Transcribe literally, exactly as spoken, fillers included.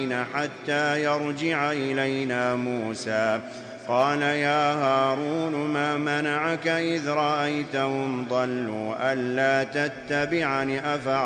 حتى يرجع إلينا موسى. قال يا هارون ما منعك إذ رأيتهم ضلوا ألا تتبعني أفعلت